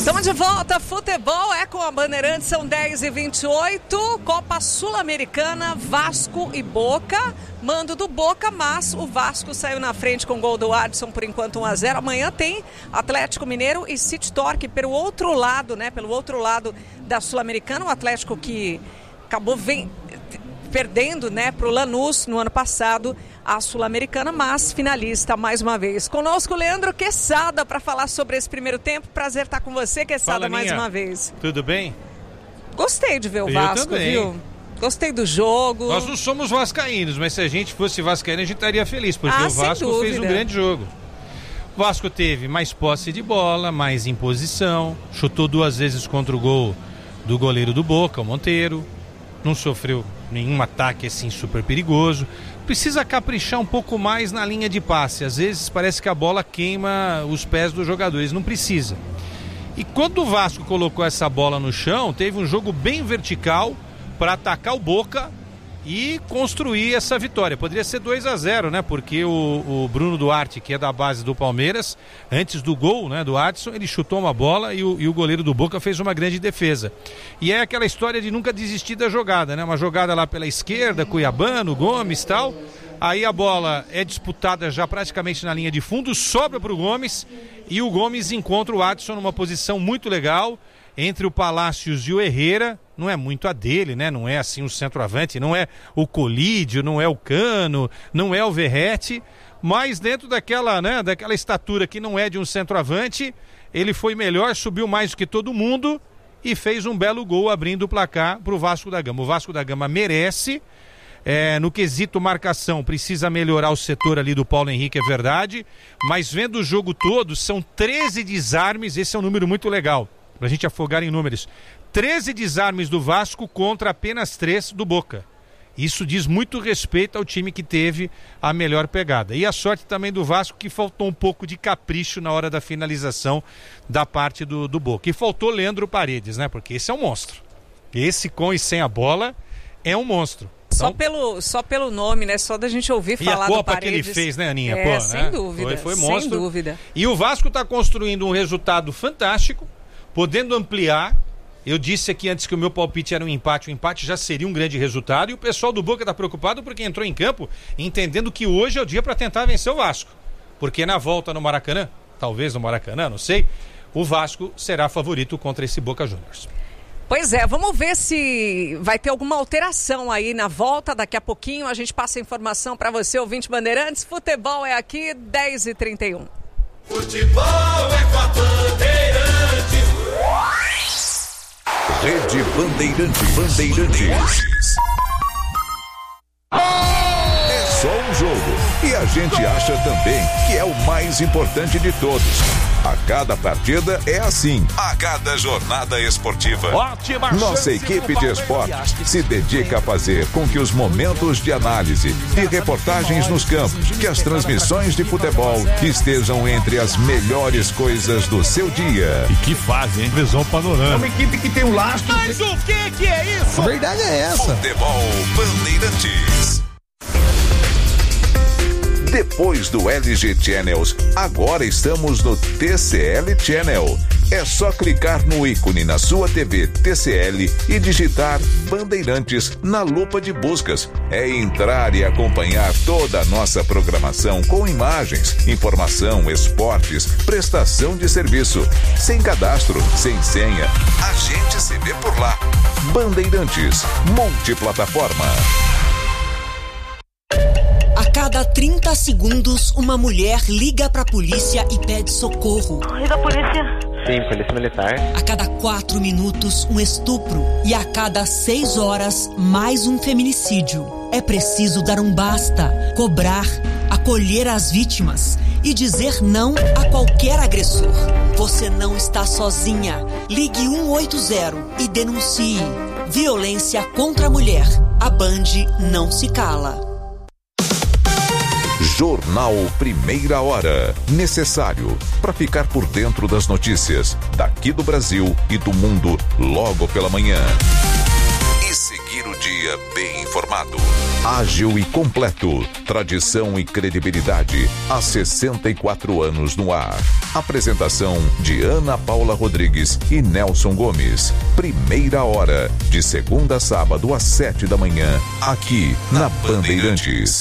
Estamos de volta, futebol é com a Bandeirantes, são 10h28, Copa Sul-Americana, Vasco e Boca, mando do Boca, mas o Vasco saiu na frente com o gol do Adson, por enquanto 1-0, amanhã tem Atlético Mineiro e City Torque pelo outro lado, né, pelo outro lado da Sul-Americana, o Atlético que acabou perdendo, né, para o Lanús no ano passado, a Sul-Americana, mas finalista mais uma vez. Conosco Leandro Quesada para falar sobre esse primeiro tempo. Prazer estar com você, Quesada, mais uma vez. Tudo bem? Gostei de ver o Vasco, viu? Gostei do jogo. Nós não somos vascaínos, mas se a gente fosse vascaíno, a gente estaria feliz, porque o Vasco fez um grande jogo. O Vasco teve mais posse de bola, mais imposição, chutou 2 vezes contra o gol do goleiro do Boca, o Monteiro. Não sofreu nenhum ataque assim super perigoso. Precisa caprichar um pouco mais na linha de passe. Às vezes parece que a bola queima os pés dos jogadores. Não precisa. E quando o Vasco colocou essa bola no chão, teve um jogo bem vertical para atacar o Boca e construir essa vitória. Poderia ser 2-0, né? Porque o Bruno Duarte, que é da base do Palmeiras, antes do gol, né, do Adson, ele chutou uma bola e o goleiro do Boca fez uma grande defesa. E é aquela história de nunca desistir da jogada, né? Uma jogada lá pela esquerda, Cuiabano, Gomes e tal. Aí a bola é disputada já praticamente na linha de fundo, sobra para o Gomes e o Gomes encontra o Adson numa posição muito legal entre o Palácios e o Herrera. Não é muito a dele, né? Não é assim o centroavante, não é o Colídio, não é o Cano, não é o Verratti, mas dentro daquela, né, daquela estatura que não é de um centroavante, ele foi melhor, subiu mais do que todo mundo e fez um belo gol abrindo o placar para o Vasco da Gama. O Vasco da Gama merece, no quesito marcação, precisa melhorar o setor ali do Paulo Henrique, é verdade, mas vendo o jogo todo, são 13 desarmes, esse é um número muito legal, pra gente afogar em números. 13 desarmes do Vasco contra apenas 3 do Boca. Isso diz muito respeito ao time que teve a melhor pegada. E a sorte também do Vasco, que faltou um pouco de capricho na hora da finalização da parte do Boca. E faltou Leandro Paredes, né? Porque esse é um monstro. Esse com e sem a bola é um monstro. Então, só pelo nome, né? Só da gente ouvir falar do Paredes. E a Copa que ele fez, né, Aninha? Sem né? dúvida. Foi monstro. Sem dúvida. E o Vasco está construindo um resultado fantástico, podendo ampliar. Eu disse aqui antes que o meu palpite era um empate. O empate já seria um grande resultado. E o pessoal do Boca está preocupado porque entrou em campo entendendo que hoje é o dia para tentar vencer o Vasco. Porque na volta no Maracanã, talvez no Maracanã, não sei, o Vasco será favorito contra esse Boca Juniors. Pois é, vamos ver se vai ter alguma alteração aí na volta. Daqui a pouquinho a gente passa a informação para você, ouvinte Bandeirantes. Futebol é aqui, 10h31. Futebol é com a Bandeirantes. Rede Bandeirantes. É só um jogo e a gente acha também que é o mais importante de todos. A cada partida é assim. A cada jornada esportiva, nossa equipe de esportes se dedica a fazer com que os momentos de análise e reportagens nos campos, que as transmissões de futebol estejam entre as melhores coisas do seu dia. E que fase, hein? Visão panorâmica. É uma equipe que tem um lastro. Mas o que é isso? A verdade é essa. Futebol Bandeirantes. Depois do LG Channels, agora estamos no TCL Channel. É só clicar no ícone na sua TV TCL e digitar Bandeirantes na lupa de buscas. É entrar e acompanhar toda a nossa programação com imagens, informação, esportes, prestação de serviço. Sem cadastro, sem senha. A gente se vê por lá. Bandeirantes, multiplataforma. A cada 30 segundos, uma mulher liga pra polícia e pede socorro. E da polícia? Sim, polícia militar. A cada 4 minutos, um estupro. E a cada 6 horas, mais um feminicídio. É preciso dar um basta, cobrar, acolher as vítimas e dizer não a qualquer agressor. Você não está sozinha. Ligue 180 e denuncie. Violência contra a mulher. A Band não se cala. Jornal Primeira Hora. Necessário para ficar por dentro das notícias daqui do Brasil e do mundo logo pela manhã. E seguir o dia bem informado. Ágil e completo. Tradição e credibilidade. Há 64 anos no ar. Apresentação de Ana Paula Rodrigues e Nelson Gomes. Primeira hora, de segunda a sábado às 7 da manhã, aqui na Bandeirantes.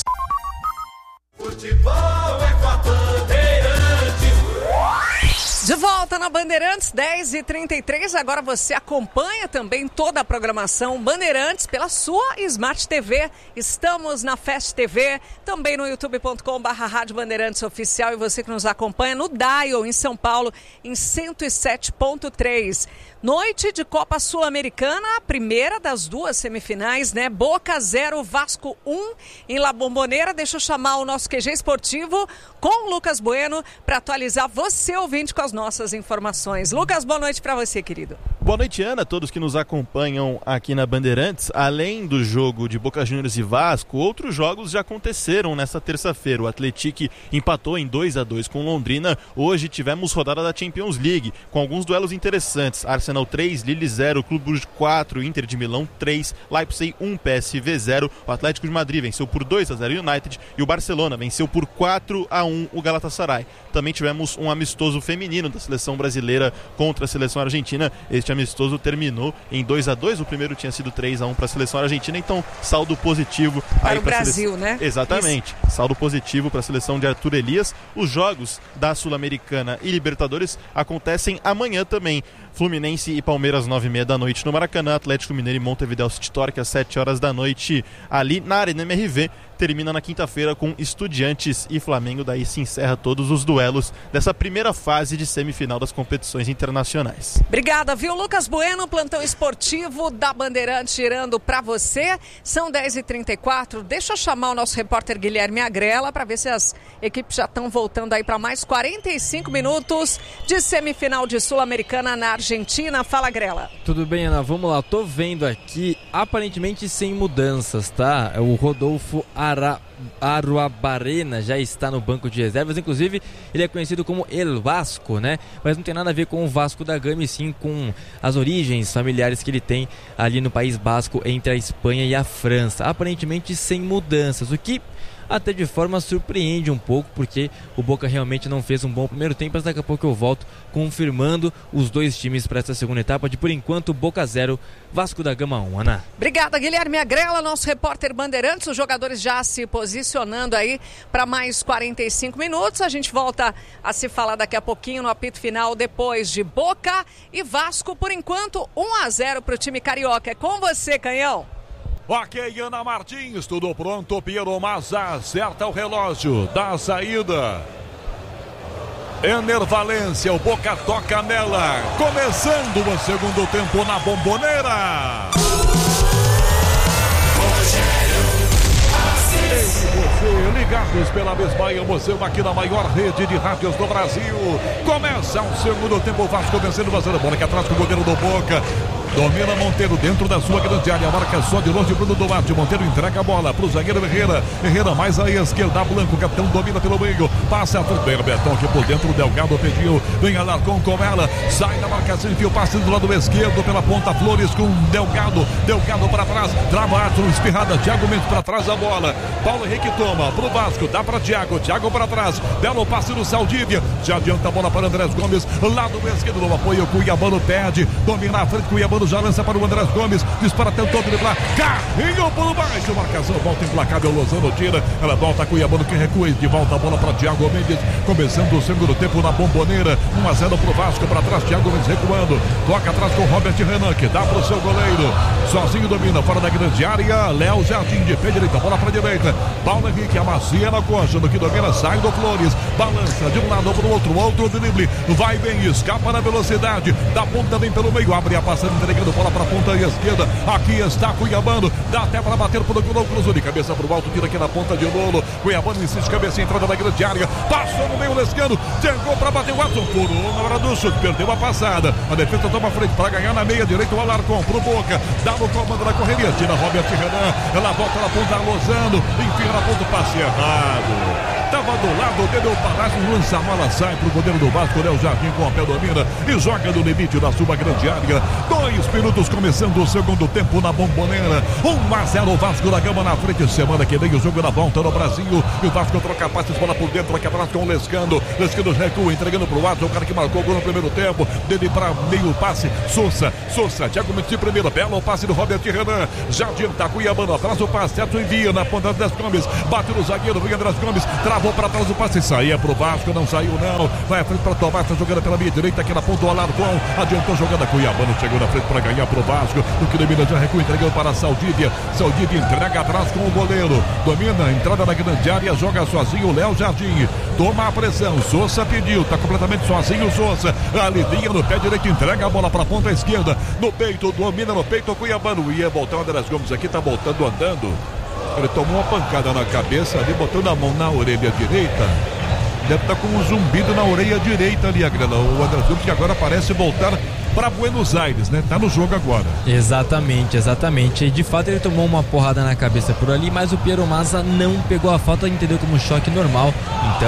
Futebol é com a Bandeirantes. De volta na Bandeirantes, 10h33. Agora você acompanha também toda a programação Bandeirantes pela sua Smart TV. Estamos na Fast TV, também no youtube.com/Rádio Bandeirantes Oficial. E você que nos acompanha no Dial, em São Paulo, em 107.3. Noite de Copa Sul-Americana, a primeira das duas semifinais, né? Boca 0, Vasco 1 em La Bombonera. Deixa eu chamar o nosso QG esportivo com o Lucas Bueno para atualizar você, ouvinte, com as nossas informações. Lucas, boa noite para você, querido. Boa noite, Ana, todos que nos acompanham aqui na Bandeirantes. Além do jogo de Boca Juniors e Vasco, outros jogos já aconteceram nesta terça-feira. O Atlético empatou em 2-2 com Londrina. Hoje tivemos rodada da Champions League, com alguns duelos interessantes. Arsenal 3, Lille 0, Clube Bruges 4, Inter de Milão 3, Leipzig 1, PSV 0. O Atlético de Madrid venceu por 2-0 o United e o Barcelona venceu por 4-1 o Galatasaray. Também tivemos um amistoso feminino da seleção brasileira contra a seleção argentina. Este amistoso terminou em 2-2. O primeiro tinha sido 3-1 para a seleção argentina, então saldo positivo para o Brasil, né? Exatamente. Isso. Saldo positivo para a seleção de Arthur Elias. Os jogos da Sul-Americana e Libertadores acontecem amanhã também. Fluminense e Palmeiras 9h30 da noite no Maracanã, Atlético Mineiro e Montevideo City Torque às 7 horas da noite ali na Arena MRV. Termina na quinta-feira com Estudiantes e Flamengo. Daí se encerra todos os duelos dessa primeira fase de semifinal das competições internacionais. Obrigada, viu? Lucas Bueno, plantão esportivo da Bandeirantes girando para você. São 10h34. Deixa eu chamar o nosso repórter Guilherme Agrela para ver se as equipes já estão voltando aí para mais 45 minutos de semifinal de Sul-Americana na Argentina. Fala, Agrela. Tudo bem, Ana? Vamos lá. Tô vendo aqui, aparentemente sem mudanças, tá? O Rodolfo Arruabarrena já está no banco de reservas. Inclusive, ele é conhecido como El Vasco, né? Mas não tem nada a ver com o Vasco da Gama, e sim com as origens familiares que ele tem ali no País Basco, entre a Espanha e a França. Aparentemente sem mudanças, o que até de forma surpreende um pouco, porque o Boca realmente não fez um bom primeiro tempo. Mas daqui a pouco eu volto confirmando os dois times para essa segunda etapa de, por enquanto, Boca 0, Vasco da Gama 1. Ana. Obrigada, Guilherme Agrela, nosso repórter Bandeirantes. Os jogadores já se posicionando aí para mais 45 minutos. A gente volta a se falar daqui a pouquinho no apito final, depois de Boca e Vasco. Por enquanto, 1-0 para o time carioca. É com você, Canhão. Ok, Ana Martins, tudo pronto. Piero Massa acerta o relógio da saída. Ener Valência, o Boca toca nela. Começando o segundo tempo na Bombonera. Você, ligados pela mesma emoção aqui na maior rede de rádios do Brasil. Começa o segundo tempo, o Vasco vencendo, vazando a bola aqui atrás com o goleiro do Boca. Domina Monteiro dentro da sua grande área, marca só de longe Bruno Duarte. Monteiro entrega a bola para o zagueiro Herrera. Herrera mais à esquerda, Blanco, capitão domina pelo meio. Passa a frente, Betão aqui por dentro, o Delgado pediu. Vem Alarcon com ela, sai da marcação, enfia o passe do lado esquerdo pela ponta, Flores com Delgado. Delgado para trás, trava Arthur, espirrada, Thiago Mendes para trás da bola. Paulo Henrique toma pro Vasco, dá para Thiago, Thiago para trás, belo passe do Saldívia. Já adianta a bola para Andrés Gomes, lado esquerdo do apoio, Cuiabano perde, domina a frente, Cuiabano já lança para o Andrés Gomes, dispara, tentou driblar, carrinho por baixo, marcação, volta implacável, Lozano tira, ela volta, Cuiabano que recua, de volta a bola para Thiago Mendes, começando o segundo tempo na Bombonera, 1-0 pro Vasco, para trás, Thiago Mendes recuando, toca atrás com Robert Renan, que dá pro seu goleiro, sozinho domina, fora da grande área, Léo Jardim de pé direita, bola para direita, Paulo Henrique amacia na coxa, no que domina, sai do Flores, balança de um lado para o outro drible, vai bem, escapa na velocidade, da ponta vem pelo meio, abre a passada, entregando bola para a ponta esquerda, aqui está Cuiabano, dá até para bater por o cruzou de cabeça para o alto, tira aqui na ponta de Lolo, Cuiabano insiste, cabeça, entrada na grande área, passou no meio Lescano, chegou para bater o Watson, furou na hora do chute, perdeu a passada, a defesa toma frente para ganhar na meia direita, o Alarcon pro Boca, dá no comando da correria, tira Robert Renan, ela volta na ponta, Lozano, enfia na ponta, passe errado. Estava do lado dele o Palácio, lança a bola, sai pro goleiro do Vasco, Léo Jardim com a pé domina e joga no limite da sua grande área. 2 6 minutos começando o segundo tempo na Bombonera. 1-0 o Vasco da Gama na frente. Semana que vem o jogo na volta no Brasil. E o Vasco troca passes, bola por dentro, aqui atrás com o Lescano. Lescano recua, entregando pro Watson, o cara que marcou o gol no primeiro tempo. Dele para meio passe, Souza, Thiago Mendes de primeira, belo passe do Robert Renan. Já adianta, Cuiabano atrás, o passe certo, envia na ponta das Gomes. Bate no zagueiro, vem Andrés Gomes, travou para trás o passe, saía pro Vasco, não saiu não. Vai à frente para Tomás, tá jogando pela minha direita, aqui na ponta o Alarcon. Adiantou jogando, Cuiabano chegou na frente para ganhar pro Vasco. O que domina já recua, entregou para Saldívia. Saldívia entrega atrás com o goleiro. Domina, entrada na grande área, joga sozinho o Léo Jardim. Toma a pressão, Souza pediu, tá completamente sozinho o Souza. Alivia no pé direito, entrega a bola para a ponta esquerda. No peito, domina no peito o Cuiabano. Ia voltar o Andrés Gomes aqui, tá voltando andando. Ele tomou uma pancada na cabeça ali, botando a mão na orelha direita. Deve estar com um zumbido na orelha direita ali, Agrela. O Andrés Gomes que agora parece voltar para Buenos Aires, né? Tá no jogo agora. Exatamente. E de fato ele tomou uma porrada na cabeça por ali, mas o Piero Massa não pegou a falta, entendeu como choque normal. Então,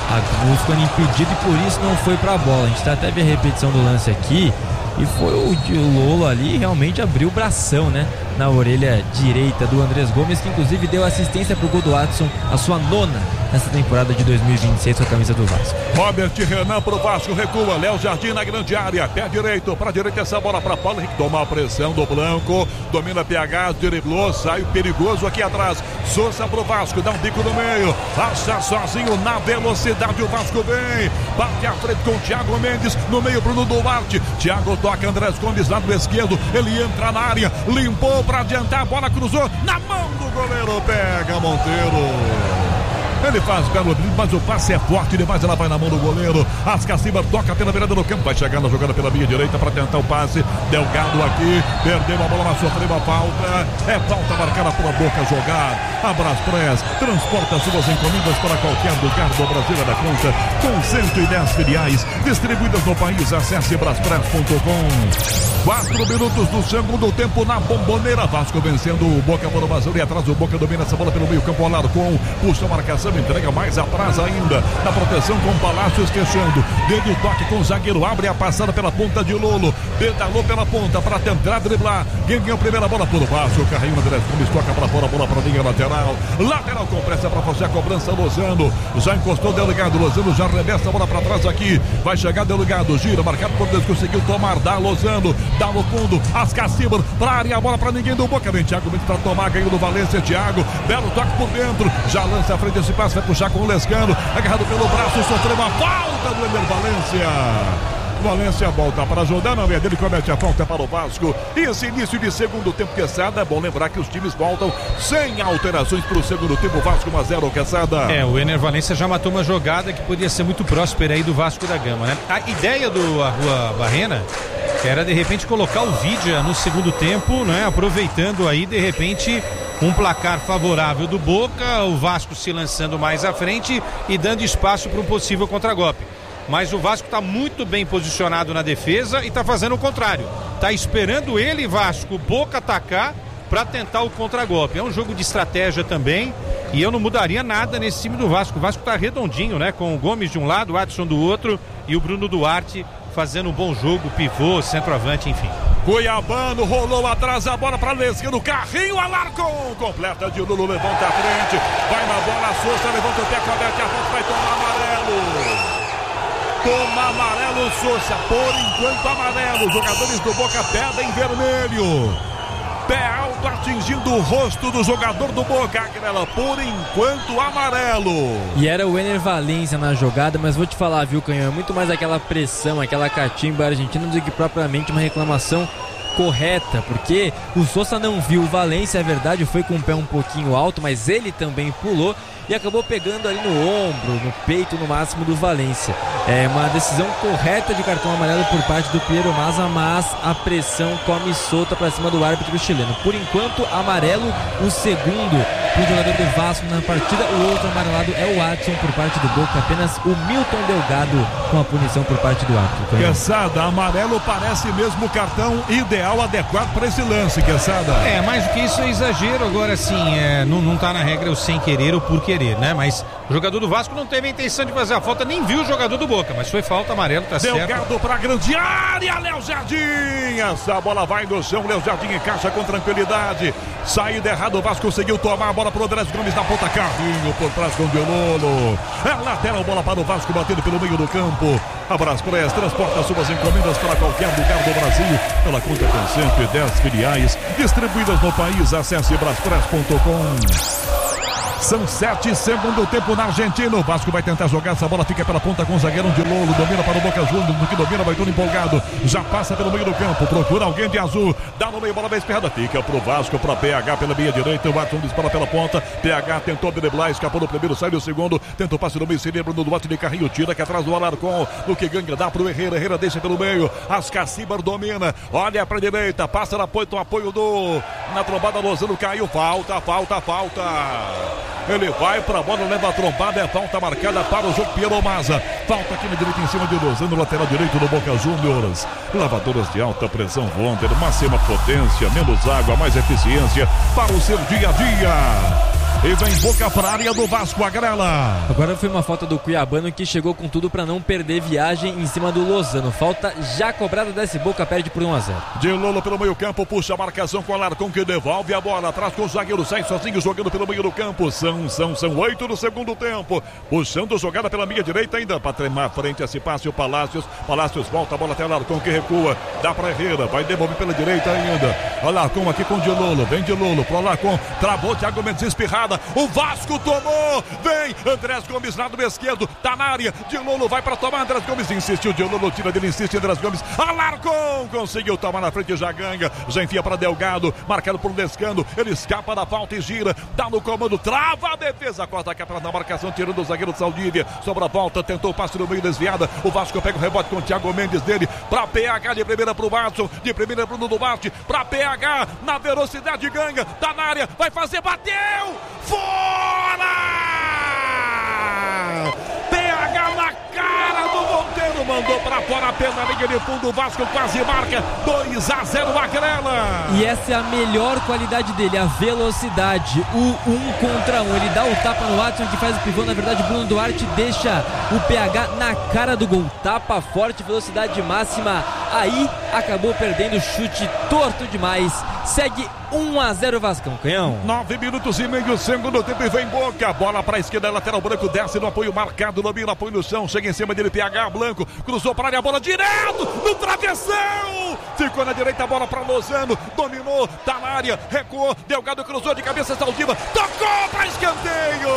a ficou impedido e por isso não foi pra bola. A gente tá até vendo a repetição do lance aqui. E foi o Lolo ali, realmente abriu o bração, né? Na orelha direita do Andrés Gomes, que inclusive deu assistência pro gol do Watson, a sua nona nessa temporada de 2026 com a camisa do Vasco. Robert Renan pro Vasco, recua, Léo Jardim na grande área, pé direito, pra direita essa bola pra Paulo Henrique, toma a pressão do Blanco, domina PH, driblou, sai perigoso aqui atrás, Souza pro Vasco, dá um bico no meio, passa sozinho na velocidade, o Vasco vem, bate à frente com o Thiago Mendes, no meio Bruno Duarte, Thiago toca Andrés Gomes, lado esquerdo, ele entra na área, limpou pra adiantar, a bola cruzou, na mão do goleiro, pega Monteiro. Ele faz belo drible, mas o passe é forte demais, ela vai na mão do goleiro. Ascaciba toca pela beirada do campo, vai chegar na jogada pela minha direita para tentar o passe. Delgado aqui, perdeu a bola, mas sofreu a falta. É falta marcada pela Boca jogar. A Braspress transporta suas encomendas para qualquer lugar do Brasil da conta, com 110 filiais distribuídas no país. Acesse braspress.com. 4 minutos do segundo tempo na Bombonera. Vasco vencendo o Boca por 1-0 e atrás o Boca domina essa bola pelo meio campo. Alarcon puxa a marcação, entrega mais atrás ainda. Na proteção com Palácios fechando. Deu o toque com o zagueiro, abre a passada pela ponta de Lolo. Pedalou pela ponta para tentar driblar. Ganhou a primeira bola por Vasco. Carrinho na direção, toca para fora, bola para a linha lateral. Lateral com pressa para fazer a cobrança. Lozano já encostou o Delegado. Lozano já arremessa a bola para trás aqui. Vai chegar Delegado, gira, marcado por Deus, conseguiu tomar. Dá Lozano, dá no fundo. Ascaciba para área, a bola para ninguém do Boca. Vem Thiago Mendes para tomar, ganhou do Valência. Thiago, belo toque por dentro. Já lança a frente esse passe, vai puxar com o Lescano. Agarrado pelo braço, sofreu uma falta do Ener Valência. Valência volta para ajudar, na meia dele comete a falta para o Vasco. E esse início de segundo tempo, Quesada, é bom lembrar que os times voltam sem alterações para o segundo tempo. Vasco 1-0, Quesada. O Ener Valência já matou uma jogada que podia ser muito próspera aí do Vasco da Gama, né? A ideia do Arrua Barrena era de repente colocar o Vidia no segundo tempo, né? Aproveitando aí de repente um placar favorável do Boca, o Vasco se lançando mais à frente e dando espaço para um possível contragolpe. Mas o Vasco está muito bem posicionado na defesa e está fazendo o contrário. Está esperando ele, Vasco, Boca atacar para tentar o contragolpe. É um jogo de estratégia também e eu não mudaria nada nesse time do Vasco. O Vasco está redondinho, né? Com o Gomes de um lado, o Adson do outro e o Bruno Duarte fazendo um bom jogo, pivô, centroavante, enfim. Cuiabano rolou atrás, a bola para Lescano, carrinho, Alarcon, completa de Lulu, levanta a frente, vai na bola, Souza, levanta o pé, comete a volta, vai tomar amarelo. Toma amarelo, Souza, por enquanto amarelo. Jogadores do Boca pedem vermelho. Pé alto atingindo o rosto do jogador do Boca, Agrela, por enquanto amarelo. E era o Ener Valência na jogada, mas vou te falar, viu, Canhão, é muito mais aquela pressão, aquela catimba argentina do que propriamente uma reclamação correta, porque o Souza não viu o Valência, é verdade, foi com o pé um pouquinho alto, mas ele também pulou e acabou pegando ali no ombro, no peito, no máximo do Valência. É uma decisão correta de cartão amarelo por parte do Piero Massa, mas a pressão come solta para cima do árbitro chileno. Por enquanto, amarelo, o segundo para o jogador do Vasco na partida. O outro amarelado é o Watson por parte do Boca, apenas o Milton Delgado com a punição por parte do árbitro. Quesada, amarelo parece mesmo o cartão ideal, adequado para esse lance, Quesada. Mais do que isso é exagero. Agora sim, não tá na regra o sem querer ou por querer, né? Mas O jogador do Vasco não teve a intenção de fazer a falta, nem viu o jogador do Boca, mas foi falta, amarelo, tá certo. Delgado pra grande área, Léo Jardim. Essa bola vai no chão, Léo Jardim encaixa com tranquilidade. Saída errada, o Vasco conseguiu tomar a bola pro Andrés Gomes na ponta, carrinho por trás com o Diololo. É lateral, bola para o Vasco, batendo pelo meio do campo. Abraço Press, transporta suas encomendas para qualquer lugar do Brasil. Ela conta com 110 filiais distribuídas no país. Acesse braspress.com. São 7, segundo tempo na Argentina. O Vasco vai tentar jogar essa bola, fica pela ponta com o zagueiro de Lolo. Domina para o Boca Juniors, no que domina, vai todo empolgado. Já passa pelo meio do campo, procura alguém de azul. Dá no meio, bola bem espirrada. Fica pro Vasco, para PH pela meia direita. O Watson dispara pela ponta. PH tentou driblar, escapou no primeiro, sai no segundo. Tenta o passe no meio, se lembra no Duarte de carrinho. Tira aqui atrás do Alarcon. No que ganha, dá pro Herrera. Herrera deixa pelo meio. Ascacibar domina. Olha pra direita, passa no apoio do. Na trombada, Lozano caiu. Falta. Ele vai pra bola, leva a trombada, é falta marcada para o jogo. Piero Maza, falta aqui na direita em cima de Lozano, lateral direito do Boca Juniors. Lavadoras de alta pressão Wonder, máxima potência, menos água, mais eficiência para o seu dia a dia. E vem Boca para a área do Vasco, Agrela. Agora foi uma falta do Cuiabano que chegou com tudo para não perder viagem em cima do Lozano. Falta já cobrada, desce Boca, perde por 1-0. De Lolo pelo meio campo, puxa a marcação com o Alarcon que devolve a bola. Atrás com o zagueiro, sai sozinho jogando pelo meio do campo. São 8 no segundo tempo. Puxando jogada pela minha direita ainda para tremar frente a esse passe o Palácios. Palácios volta a bola até o Alarcon que recua. Dá para Herrera, vai devolver pela direita ainda. Alarcon aqui com o de Lolo, vem de Lolo pro Alarcon. Travou Thiago Mendes espirrada. O Vasco tomou, vem Andrés Gomes lá do esquerdo, tá na área, de Lolo vai pra tomar, Andrés Gomes insistiu, de Lolo tira dele, insiste, Andrés Gomes, Alarcon conseguiu tomar na frente, já ganha, já enfia pra Delgado, marcado por Lescano, ele escapa da falta e gira, dá no comando, trava a defesa, corta aqui atrás na marcação, tirando o zagueiro de Saldívia, sobra a volta, tentou o passe no meio, desviada, o Vasco pega o rebote com o Thiago Mendes dele, pra PH de primeira pro Watson, de primeira pro Duarte, pra PH, na velocidade ganha, tá na área, vai fazer, bateu, fora! PH na cara do Monteiro, mandou pra fora, pela linha de fundo, o Vasco quase marca 2-0 Agrela. E essa é a melhor qualidade dele, a velocidade, o 1 contra 1, ele dá o tapa no Watson que faz o pivô, na verdade Bruno Duarte deixa o PH na cara do gol, tapa forte, velocidade máxima, aí acabou perdendo, chute torto demais, segue 1-0 Vascão, Canhão. 9 minutos e meio, segundo tempo e vem Boca, bola pra esquerda, lateral branco, desce no apoio marcado, domina, apoio no chão, chega em cima dele, PH, Blanco, cruzou pra área, bola direto, no travessão, ficou na direita, a bola pra Lozano, dominou, tá na área, recuou, Delgado cruzou de cabeça, Saldiva, tocou pra escanteio,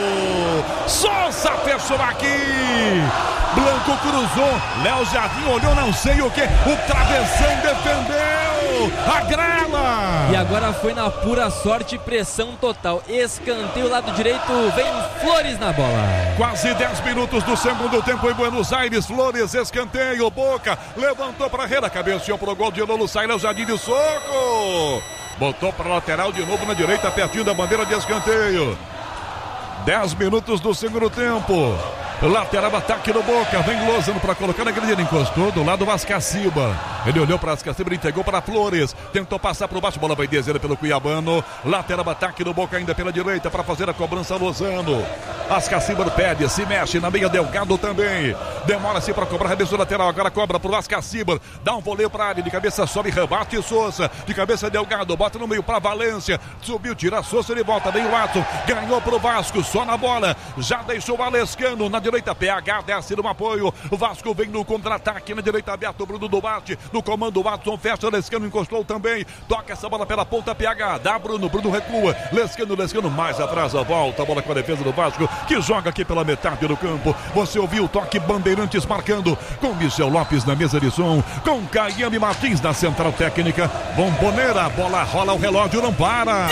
Souza fechou aqui, Blanco cruzou, Léo Jardim olhou, não sei o que, o travessão defendeu, Agrela. E agora foi na pura sorte e pressão total, escanteio lado direito, vem Flores na bola. Quase 10 minutos do segundo tempo em Buenos Aires, Flores, escanteio, Boca, levantou para Herrera, cabeceou pro gol de Lolo, sai Léo Jardim de soco, botou para lateral de novo na direita, pertinho da bandeira de escanteio. 10 minutos do segundo tempo. Lateral, ataque no Boca, vem Lozano para colocar na grande, ele encostou do lado do Ascaciba, ele olhou para Ascaciba, entregou para Flores, tentou passar por baixo, bola vai descer pelo Cuiabano, lateral, ataque no Boca ainda pela direita para fazer a cobrança Lozano, Ascaciba pede, se mexe na meia, Delgado também, demora-se para cobrar, rebeço lateral, agora cobra pro Ascaciba, dá um voleio para área, de cabeça sobe, rebate Souza, de cabeça Delgado, bota no meio para Valência, subiu, tira Souza, ele volta, vem o Watson, ganhou pro Vasco, só na bola, já deixou o Alescano na direita, PH desce no apoio, o Vasco vem no contra-ataque, na direita aberto, Bruno Duarte, no comando, Watson fecha, Lescano encostou também, toca essa bola pela ponta, PH, dá Bruno recua, Lescano mais atrás, a volta, a bola com a defesa do Vasco, que joga aqui pela metade do campo, você ouviu o toque, Bandeirantes marcando, com Michel Lopes na mesa de som, com Caiane Martins na central técnica, Bomboneira, a bola rola, o relógio não para.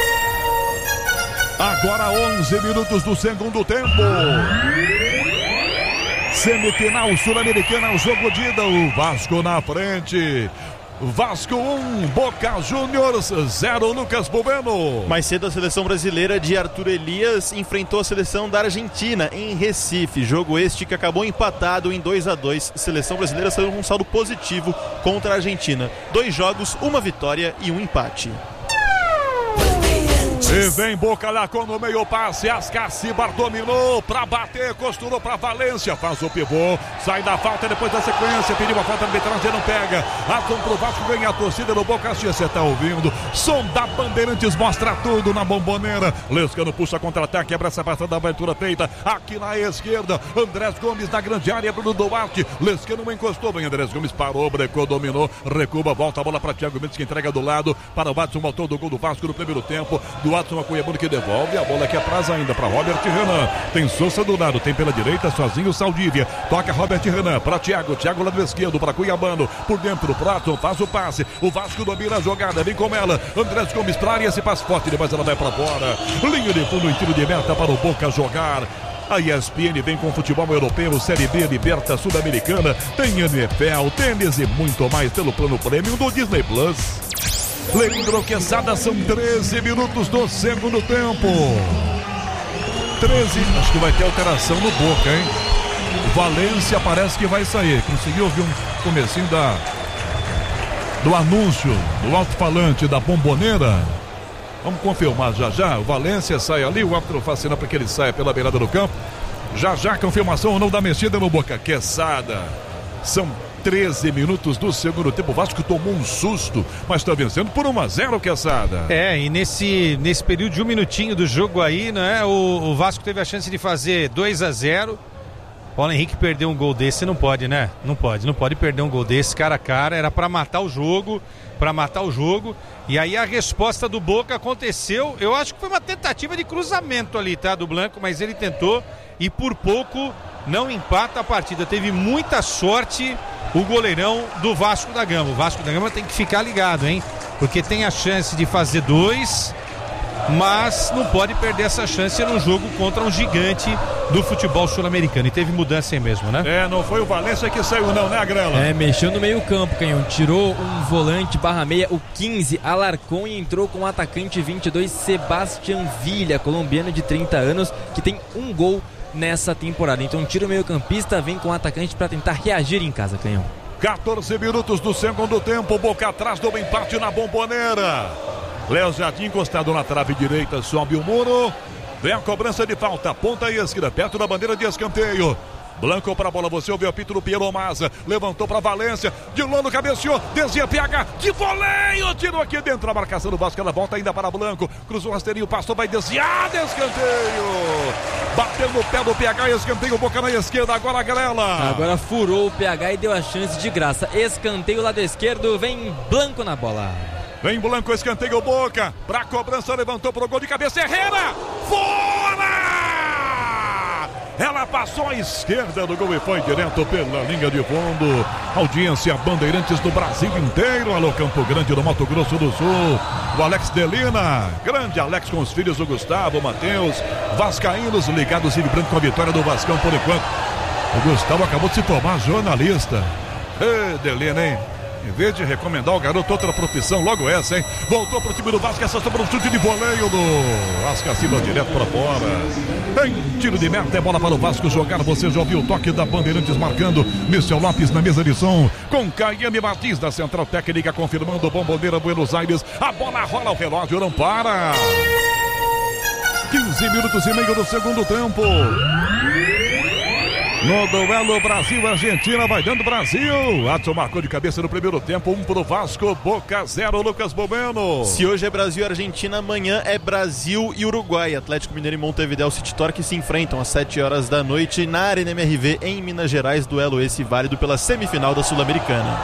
Agora 11 minutos do segundo tempo. Semifinal sul-americana, o jogo de ida, o Vasco na frente. Vasco 1, Boca Juniors 0, Lucas Bobeno. Mais cedo a seleção brasileira de Arthur Elias enfrentou a seleção da Argentina em Recife. Jogo este que acabou empatado em 2-2. Seleção brasileira saiu com um saldo positivo contra a Argentina. 2 jogos, 1 vitória e 1 empate. E vem Boca Lacou no meio passe, Ascacibar dominou pra bater, costurou pra Valência, faz o pivô, sai da falta depois da sequência, pediu a falta no Veterano, não pega, Adson pro Vasco, ganha a torcida no Boca, você tá ouvindo, som da Bandeirantes mostra tudo na Bomboneira, Lescano puxa contra-ataque, abre essa passada da abertura feita, aqui na esquerda, Andrés Gomes na grande área, Bruno Duarte, Lescano encostou, vem Andrés Gomes, parou, brecou, dominou, recua, volta a bola pra Thiago Mendes que entrega do lado, para o Watson, voltou do gol do Vasco no primeiro tempo, do Watson a Cuiabano que devolve, a bola aqui atrás ainda para Robert Renan, tem Sousa do lado, tem pela direita, sozinho Saldívia, toca Robert Renan para Thiago lado esquerdo para Cuiabano, por dentro o Watson faz o passe, o Vasco domina a jogada, vem com ela, Andrés Gomes para área, esse passe forte, depois ela vai para fora, linha de fundo em tiro de meta para o Boca jogar. A ESPN vem com futebol europeu, Série B, Liberta, Sul-Americana, tem NFL, tênis e muito mais pelo plano prêmio do Disney Plus. Leandro Quesada, são 13 minutos do segundo tempo. 13, acho que vai ter alteração no Boca, hein? Valência parece que vai sair. Consegui ouvir um comecinho do anúncio do alto-falante da Bomboneira. Vamos confirmar já. O Valência sai ali, o árbitro faz sinal para que ele saia pela beirada do campo. Já, confirmação ou não da mexida no Boca. Quesada. São 13 minutos do segundo tempo. O Vasco tomou um susto, mas está vencendo por 1-0, Quesada. E nesse período de um minutinho do jogo aí, né? O Vasco teve a chance de fazer 2-0. Paulo Henrique perdeu um gol desse, não pode, né? Não pode perder um gol desse cara a cara, era para matar o jogo, e aí a resposta do Boca aconteceu, eu acho que foi uma tentativa de cruzamento ali, tá, do Blanco, mas ele tentou e por pouco não empata a partida, teve muita sorte o goleirão do Vasco da Gama. O Vasco da Gama tem que ficar ligado, hein, porque tem a chance de fazer 2, mas não pode perder essa chance num jogo contra um gigante do futebol sul-americano. E teve mudança aí mesmo, né? Não foi o Valência que saiu não, né, Agrela? Mexeu no meio campo, Canhão. Tirou um volante /meia, o 15, Alarcón, e entrou com o atacante 22, Sebastián Villa, colombiano de 30 anos, que tem um gol nessa temporada. Então tira o meio campista, vem com o atacante para tentar reagir em casa, Canhão. 14 minutos do segundo tempo, Boca atrás do empate na Bomboneira. Léo Jardim encostado na trave direita, sobe o muro. Vem a cobrança de falta, ponta esquerda, perto da bandeira de escanteio. Blanco para a bola, você ouviu o apito do Piero Massa, levantou para Valência, de Lolo cabeceou, desvia PH, de voleio, tirou aqui dentro a marcação do Vasco, ela volta ainda para Blanco, cruzou o rasteirinho, passou, vai desviar, de escanteio, bateu no pé do PH, escanteio, Boca na esquerda, agora a Galela. Agora furou o PH e deu a chance de graça, escanteio lado esquerdo, vem Blanco na bola. Vem Blanco, escanteio Boca, pra cobrança, levantou pro gol de cabeça, Herrera, fora! Ela passou à esquerda do gol e foi direto pela linha de fundo. Audiência Bandeirantes do Brasil inteiro. Alô Campo Grande do Mato Grosso do Sul. O Alex Delina, grande Alex com os filhos do Gustavo, Matheus, vascaínos ligados e vibrando com a vitória do Vascão por enquanto. O Gustavo acabou de se tornar jornalista. Delina, hein? Em vez de recomendar o garoto outra profissão, logo essa, hein? Voltou pro time do Vasco, essa sobra um chute de voleio do Ascacibar direto para fora. Em tiro de meta, é bola para o Vasco jogar. Você já ouviu o toque da Bandeirantes marcando. Michel Lopes na mesa de som. Com Caiane Martins da Central Técnica confirmando Bomboneira Buenos Aires. A bola rola, o relógio não para. 15 minutos e meio do segundo tempo. No duelo Brasil-Argentina, vai dando Brasil. Adson marcou de cabeça no primeiro tempo, 1 pro Vasco, Boca 0, Lucas Bomeno. Se hoje é Brasil e Argentina, amanhã é Brasil e Uruguai. Atlético Mineiro e Montevideo City Torque se enfrentam às 7 horas da noite na Arena MRV em Minas Gerais. Duelo esse válido pela semifinal da Sul-Americana.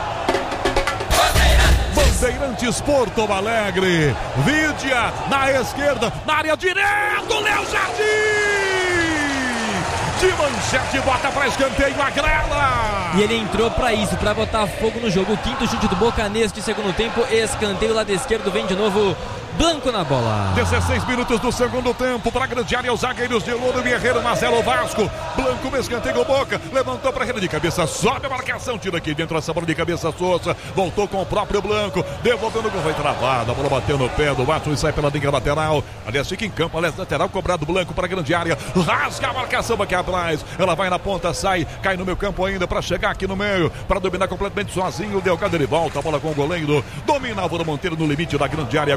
Bandeirantes Porto Alegre, Vídia na esquerda, na área direto, Léo Jardim! De manchete, bota pra escanteio, a Grela. E ele entrou pra isso, pra botar fogo no jogo. O quinto chute do Boca neste segundo tempo. Escanteio lado esquerdo, vem de novo Blanco na bola. 16 minutos do segundo tempo, para grande área, os zagueiros de Louro, Guerreiro, Marcelo Vasco. Blanco no escanteio, Boca, levantou pra rede de cabeça, sobe a marcação, tira aqui dentro essa bola de cabeça, Sousa, voltou com o próprio Blanco, devolvendo o gol, foi travado, a bola bateu no pé do Watson e sai pela linha lateral. Aliás, fica em campo, aliás, lateral, cobrado Blanco para grande área, rasga a marcação aqui atrás, ela vai na ponta, sai, cai no meu campo ainda para chegar aqui no meio, para dominar completamente sozinho, o Delgado ele volta, a bola com o goleiro, domina Álvaro Monteiro no limite da grande área com o pé.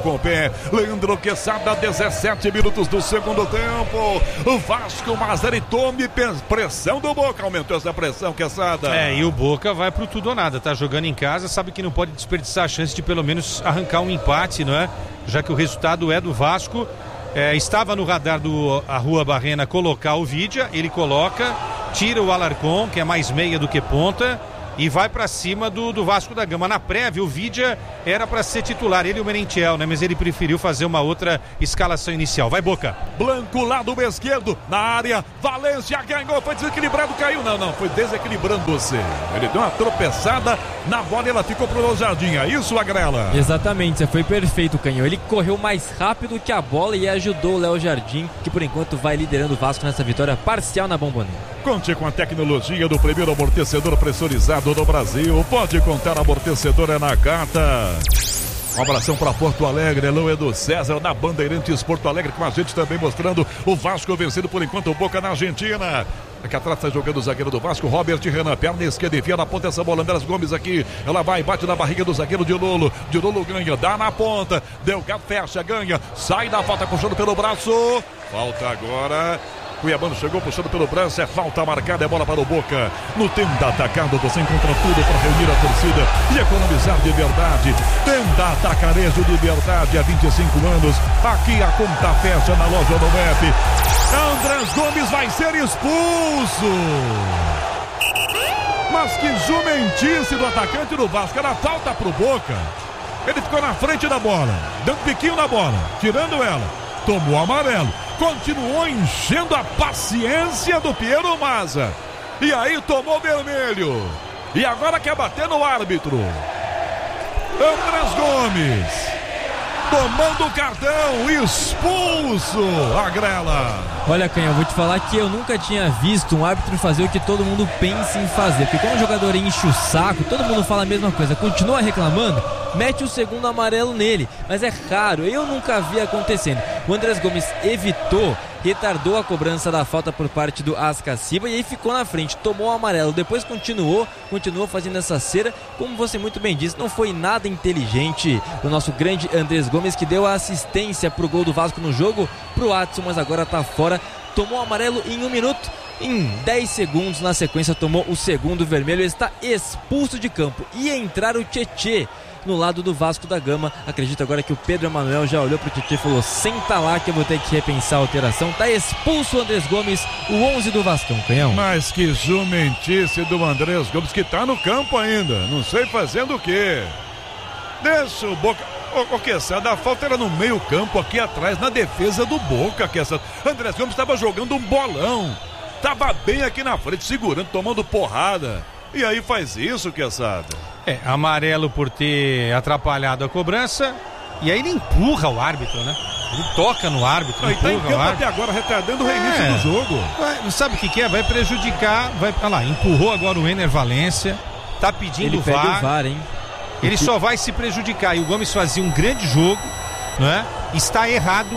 Tomé. Leandro Quesada, 17 minutos do segundo tempo. O Vasco, Mazari, tome pressão do Boca. Aumentou essa pressão, Quesada. E o Boca vai pro tudo ou nada. Tá jogando em casa, sabe que não pode desperdiçar a chance de pelo menos arrancar um empate, não é? Já que o resultado é do Vasco. Estava no radar do Rua Barrena colocar o Vidia, ele coloca, tira o Alarcón, que é mais meia do que ponta, e vai pra cima do Vasco da Gama. Na prévia, o Vidia era pra ser titular, ele e o Merentiel, né? Mas ele preferiu fazer uma outra escalação inicial. Vai, Boca. Blanco, lado esquerdo, na área, Valência ganhou, foi desequilibrado, caiu. Não, foi desequilibrando você. Ele deu uma tropeçada na bola e ela ficou pro Léo Jardim. É isso, Agrela? Exatamente, você foi perfeito, Canhão. Ele correu mais rápido que a bola e ajudou o Léo Jardim, que por enquanto vai liderando o Vasco nessa vitória parcial na Bombonera. Conte com a tecnologia do primeiro amortecedor pressurizado do Brasil. Pode contar, amortecedor é na Carta. Um abração para Porto Alegre, alô Edu César na Bandeirantes Porto Alegre, com a gente também mostrando o Vasco vencendo por enquanto o Boca na Argentina. Aqui atrás está jogando o zagueiro do Vasco, Robert Renan, perna esquerda, enfia na ponta essa bola, Andrés Gomes aqui, ela vai, bate na barriga do zagueiro de Lolo ganha, dá na ponta, Delgado fecha, ganha, sai da falta puxando pelo braço, falta agora. Cuiabano chegou puxando pelo braço, é falta marcada, é bola para o Boca. No Tenda Atacado você encontra tudo para reunir a torcida e economizar de verdade. Tenda Atacarejo de verdade há 25 anos. Aqui a conta fecha na loja do MEP. Andrés Gomes vai ser expulso. Mas que jumentice do atacante do Vasco, era falta pro Boca. Ele ficou na frente da bola, dando piquinho na bola, tirando ela. Tomou amarelo, continuou enchendo a paciência do Piero Maza. E aí tomou vermelho. E agora quer bater no árbitro. Andrés Gomes tomando o cartão, expulso, Agrela. Olha, Canhão, eu vou te falar que eu nunca tinha visto um árbitro fazer o que todo mundo pensa em fazer. Porque quando o jogador enche o saco, todo mundo fala a mesma coisa, continua reclamando, mete o segundo amarelo nele. Mas é raro, eu nunca vi acontecendo. O Andrés Gomes evitou, retardou a cobrança da falta por parte do Ascaciba e aí ficou na frente, tomou o amarelo, depois continuou fazendo essa cera, como você muito bem disse, não foi nada inteligente o nosso grande Andrés Gomes, que deu a assistência pro gol do Vasco no jogo, pro Adson, mas agora tá fora, tomou o amarelo em 1 minuto, em 10 segundos na sequência tomou o segundo vermelho, está expulso de campo, ia entrar o Tietê no lado do Vasco da Gama. Acredito agora que o Pedro Emanuel já olhou pro Tietê e falou: senta lá que eu vou ter que repensar a alteração. Tá expulso o Andrés Gomes, o 11 do Vascão, Canhão. Mas que jumentice do Andrés Gomes, que tá no campo ainda, não sei fazendo o quê. Deixa o Boca. Ô, Quesada, a falta era no meio campo aqui atrás, na defesa do Boca, Quesada. Andrés Gomes estava jogando um bolão, tava bem aqui na frente, segurando, tomando porrada. E aí faz isso, Quesada. Amarelo por ter atrapalhado a cobrança. E aí ele empurra o árbitro, né? Ele toca no árbitro, empurra tá em campo até agora, retardando o reinício do jogo. Sabe o que é? Vai prejudicar. Olha lá, empurrou agora o Ener Valência. Tá pedindo ele pede o VAR, hein? Ele só vai se prejudicar. E o Gomes fazia um grande jogo, né? Está errado.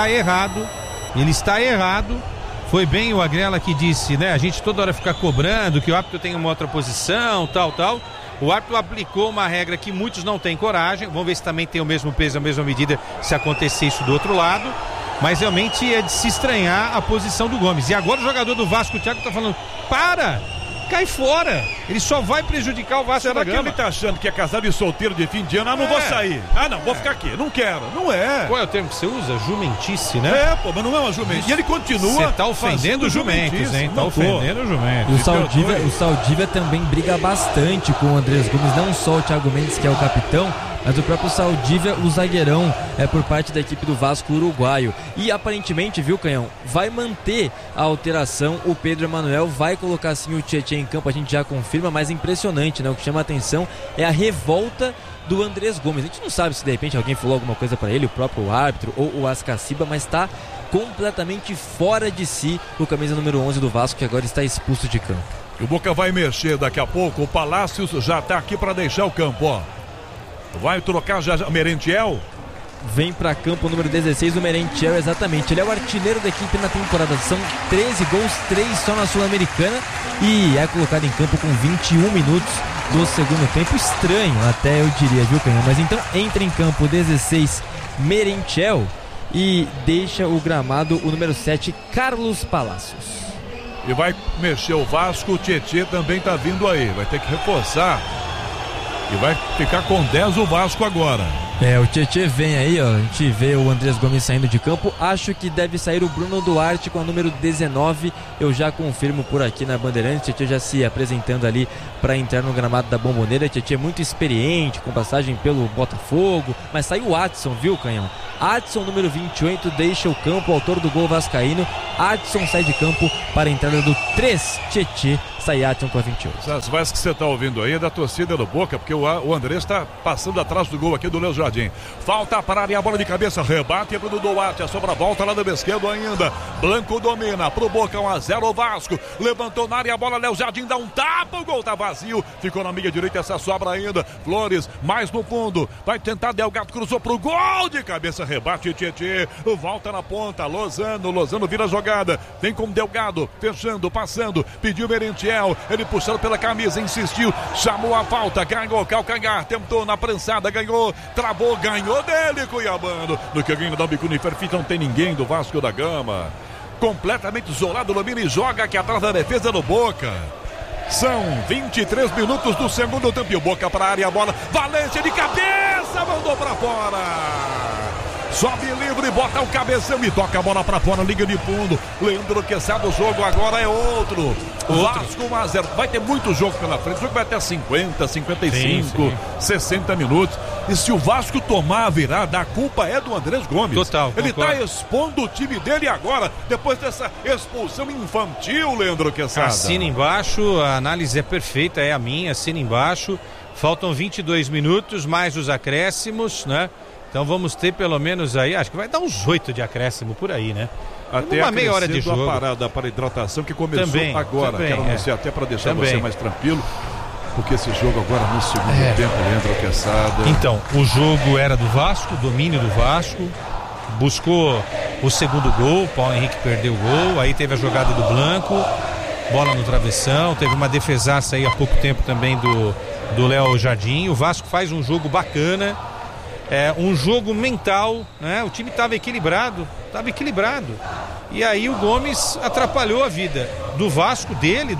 Foi bem o Agrela que disse, né? A gente toda hora fica cobrando que o árbitro tem uma outra posição, tal. O árbitro aplicou uma regra que muitos não têm coragem. Vamos ver se também tem o mesmo peso, a mesma medida se acontecer isso do outro lado. Mas realmente é de se estranhar a posição do Gomes. E agora o jogador do Vasco, o Thiago, tá falando: para! Cai fora! Ele só vai prejudicar o Vasco da Gama. Será que ele tá achando que é casado e solteiro de fim de ano? Não vou sair. Vou ficar aqui. Não quero. Não é. Qual é o termo que você usa? Jumentice, né? Mas não é uma jumentice. E ele continua. Você tá ofendendo o Jumentos, hein? Tá ofendendo o Jumentos. O Saldívia também briga bastante com o Andrés Gomes. Não só o Thiago Mendes, que é o capitão, mas o próprio Saldívia, o zagueirão, por parte da equipe do Vasco uruguaio. E aparentemente, viu, Canhão, vai manter a alteração. O Pedro Emanuel vai colocar sim o Tietê em campo, a gente já confirma, mas é impressionante, né? O que chama a atenção é a revolta do Andrés Gomes. A gente não sabe se de repente alguém falou alguma coisa para ele, o próprio árbitro ou o Ascaciba, mas está completamente fora de si o camisa número 11 do Vasco, que agora está expulso de campo. O Boca vai mexer daqui a pouco. O Palácios já está aqui para deixar o campo, ó. Vai trocar já Merentiel. Vem para campo o número 16, o Merentiel, exatamente. Ele é o artilheiro da equipe na temporada. São 13 gols, 3 só na Sul-Americana. E é colocado em campo com 21 minutos do segundo tempo. Estranho até, eu diria, viu, Canhão? Mas então entra em campo o 16, Merentiel e deixa o gramado o número 7, Carlos Palacios. E vai mexer o Vasco, o Tietê também tá vindo aí, vai ter que reforçar. E vai ficar com 10 o Vasco agora. O Tietê vem aí, ó. A gente vê o Andrés Gomes saindo de campo. Acho que deve sair o Bruno Duarte com a número 19. Eu já confirmo por aqui na Bandeirantes. Tietê já se apresentando ali para entrar no gramado da Bomboneira. Tietê muito experiente, com passagem pelo Botafogo. Mas sai o Adson, viu, Canhão? Adson, número 28, deixa o campo, autor do gol vascaíno. Adson sai de campo para a entrada do 3, Tietê. Sai Adson com a 28. As vozes que você está ouvindo aí é da torcida do Boca, porque o Andrés está passando atrás do gol aqui do Léo Jardim. Falta para a bola de cabeça, rebate para o Duarte, a sobra volta lá do esquerdo ainda. Blanco domina pro Boca, 1-0 o Vasco. Levantou na área a bola, Léo Jardim dá um tapa, o gol tá vazio. Ficou na meia direita essa sobra ainda. Flores, mais no fundo, vai tentar, Delgado cruzou pro gol de cabeça, rebate Tietê. Volta na ponta, Lozano vira a jogada. Vem com Delgado, fechando, passando, pediu Merentiel. Ele puxando pela camisa, insistiu, chamou a falta, ganhou calcanhar, tentou na prensada, ganhou, travou, ganhou dele, Cuiabano. No que ganha da Bicuno Ferfita, não tem ninguém do Vasco da Gama. Completamente isolado, domina e joga aqui atrás da defesa do Boca. São 23 minutos do segundo tempo. E o Boca para a área, a bola, Valência de cabeça, mandou para fora. Sobe livre, bota o cabeção e toca a bola pra fora, liga de fundo. Leandro Quesada, o jogo agora é outro. Vasco 1-0. Vai ter muito jogo pela frente. O jogo vai até 50, 55, 60 minutos. E se o Vasco tomar a virada, a culpa é do Andrés Gomes. Total. Ele tá expondo o time dele agora, depois dessa expulsão infantil, Leandro Quesada. Assina embaixo, a análise é perfeita, é a minha, assina embaixo. Faltam 22 minutos, mais os acréscimos, né? Então vamos ter pelo menos aí, acho que vai dar uns 8 de acréscimo por aí, né? Até uma meia hora de jogo. A parada para hidratação que começou também, agora. Quero anunciar até para deixar você mais tranquilo, porque esse jogo agora no segundo tempo, Leandro Quesada. Então, o jogo era do Vasco, domínio do Vasco, buscou o segundo gol, o Paulo Henrique perdeu o gol, aí teve a jogada do Blanco, bola no travessão, teve uma defesaça aí há pouco tempo também do Léo Jardim. O Vasco faz um jogo bacana. Um jogo mental, né? O time estava equilibrado. E aí o Gomes atrapalhou a vida do Vasco,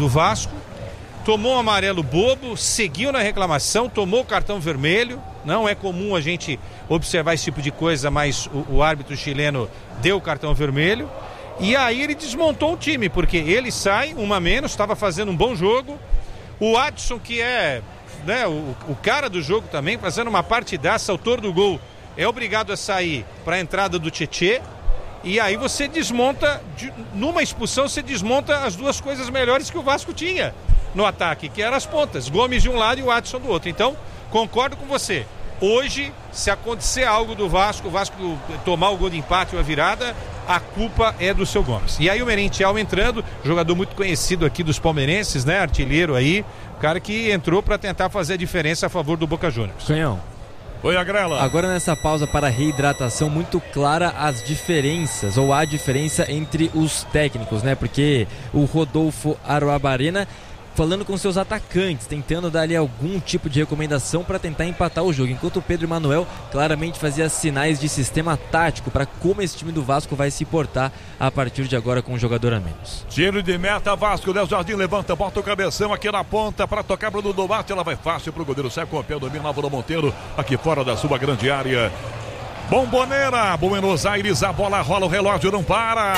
tomou um amarelo bobo, seguiu na reclamação, tomou o cartão vermelho. Não é comum a gente observar esse tipo de coisa, mas o árbitro chileno deu o cartão vermelho. E aí ele desmontou o time, porque ele sai, uma menos, estava fazendo um bom jogo. O Adson, que é... o cara do jogo também, fazendo uma partidaça, autor do gol, é obrigado a sair para a entrada do Tietê. E aí você desmonta, numa expulsão, você desmonta as duas coisas melhores que o Vasco tinha no ataque, que eram as pontas, Gomes de um lado e o Adson do outro. Então, concordo com você. Hoje, se acontecer algo do Vasco, o Vasco tomar o gol de empate ou a virada, a culpa é do seu Gomes. E aí o Merentiel entrando, jogador muito conhecido aqui dos palmeirenses, né? Artilheiro aí, cara que entrou para tentar fazer a diferença a favor do Boca Juniors. Canhão. Oi, Agrela. Agora nessa pausa para reidratação, muito clara as diferenças, ou a diferença entre os técnicos, né? Porque o Rodolfo Aroabarena falando com seus atacantes, tentando dar ali algum tipo de recomendação para tentar empatar o jogo, enquanto o Pedro Emanuel claramente fazia sinais de sistema tático para como esse time do Vasco vai se portar a partir de agora com um jogador a menos. Tiro de meta, Vasco, Léo Jardim levanta, bota o cabeção aqui na ponta para tocar para o Duarte, ela vai fácil para o goleiro, sai com o pé, domina Álvaro Monteiro aqui fora da sua grande área. Bomboneira, Buenos Aires, a bola rola, o relógio não para.